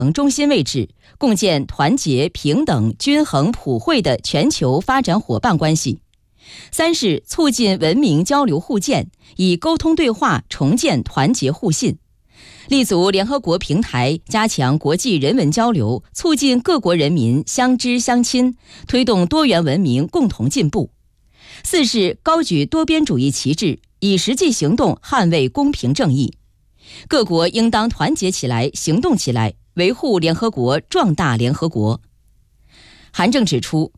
中心位置，共建团结、平等、均衡、普惠的全球发展伙伴关系。3是促进文明交流互鉴，以沟通对话重建团结互信，立足联合国平台，加强国际人文交流，促进各国人民相知相亲，推动多元文明共同进步。4是高举多边主义旗帜，以实际行动捍卫公平正义。各国应当团结起来，行动起来，维护联合国，壮大联合国。韩正指出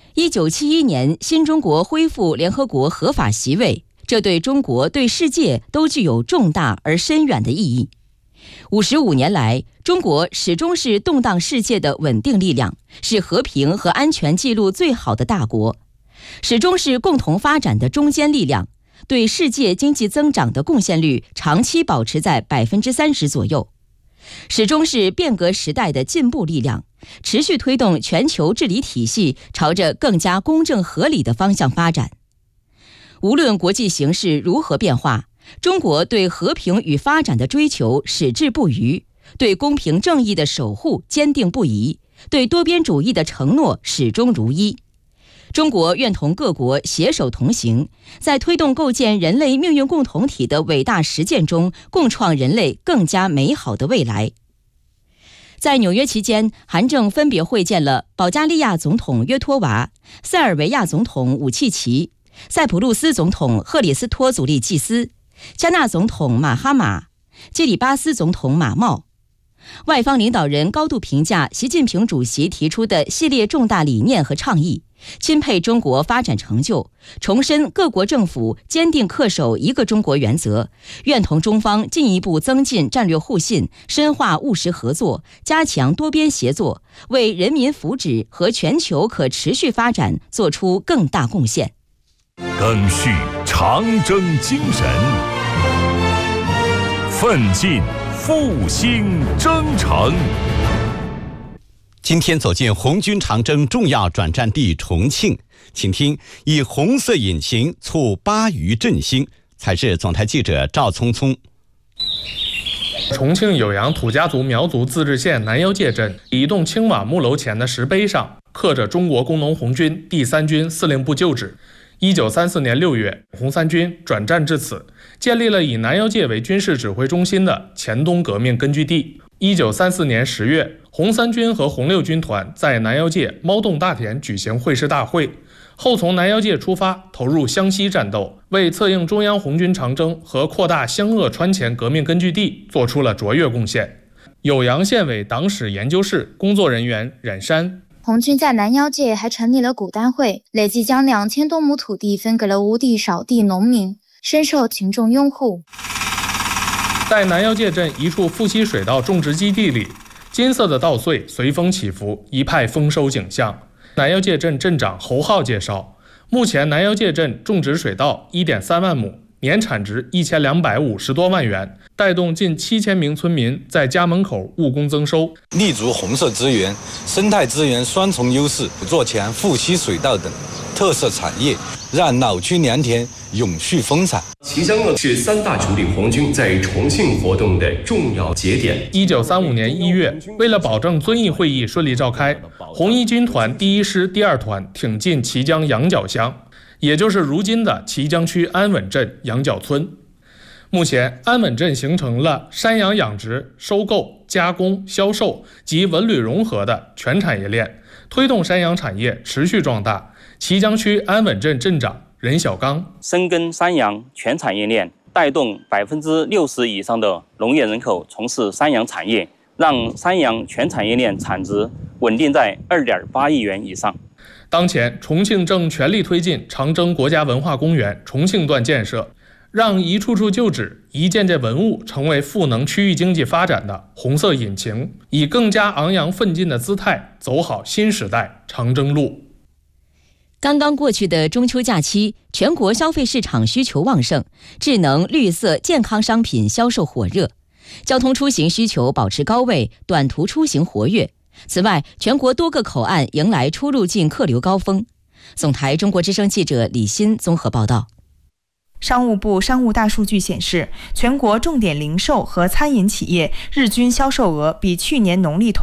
，1971年新中国恢复联合国合法席位，这对中国、对世界都具有重大而深远的意义。55年来，中国始终是动荡世界的稳定力量，是和平和安全记录最好的大国，始终是共同发展的中坚力量，对世界经济增长的贡献率长期保持在30%左右，始终是变革时代的进步力量，持续推动全球治理体系朝着更加公正合理的方向发展。无论国际形势如何变化，中国对和平与发展的追求矢志不渝，对公平正义的守护坚定不移，对多边主义的承诺始终如一。中国愿同各国携手同行，在推动构建人类命运共同体的伟大实践中，共创人类更加美好的未来。在纽约期间，韩正分别会见了保加利亚总统约托娃、塞尔维亚总统武契奇、塞浦路斯总统赫里斯托祖利季斯、加纳总统马哈马、基里巴斯总统马茂。外方领导人高度评价习近平主席提出的系列重大理念和倡议，钦佩中国发展成就，重申各国政府坚定恪守一个中国原则，愿同中方进一步增进战略互信，深化务实合作，加强多边协作，为人民福祉和全球可持续发展做出更大贡献。 赓续长征精神，奋进复兴征程。 今天走进红军长征重要转战地重庆，请听以红色引擎促巴渝振兴。采自总台记者赵聪聪。 重庆酉阳土家族苗族自治县南腰界镇一栋青瓦木楼前的石碑上刻着中国工农红军第3军司令部旧址。1934年6月，红三军转战至此，建立了以南腰界为军事指挥中心的黔东革命根据地。1934年10月，红三军和红六军团在南腰界猫洞大田举行会师大会，后从南腰界出发，投入湘西战斗，为策应中央红军长征和扩大湘鄂川黔革命根据地做出了卓越贡献。酉阳县委党史研究室工作人员冉山， 红军在南腰界还成立了古单会，累计将2000多亩土地分给了无地少地农民，深受群众拥护。 在南腰界镇一处富硒水稻种植基地里，金色的稻穗随风起伏，一派丰收景象。南腰界镇镇长侯浩介绍，目前南腰界镇种植水稻 1.3万亩，年产值1250多万元，带动近7000名村民在家门口务工增收。 立足红色资源、生态资源双重优势，做强富硒水稻等特色产业，让老区良田永续丰产。 旗江鄂是3大主力红军在重庆活动的重要节点。 1935年1月，为了保证遵义会议顺利召开，红一军团第1师第2团挺进綦江羊角乡，也就是如今的綦江区安稳镇羊角村。目前，安稳镇形成了山羊养殖、收购、加工、销售及文旅融合的全产业链，推动山羊产业持续壮大。綦江区安稳镇镇长任小刚， 深耕山羊全产业链，带动60%以上的农业人口从事山羊产业，让山羊全产业链产值稳定在2.8亿元以上。 当前，重庆正全力推进长征国家文化公园重庆段建设，让一处处旧址、一件件文物成为赋能区域经济发展的红色引擎，以更加昂扬奋进的姿态走好新时代长征路。 刚刚过去的中秋假期，全国消费市场需求旺盛，智能、绿色、健康商品销售火热，交通出行需求保持高位，短途出行活跃。此外，全国多个口岸迎来出入境客流高峰。总台中国之声记者李欣综合报道。 商务部商务大数据显示，全国重点零售和餐饮企业日均销售额比去年农历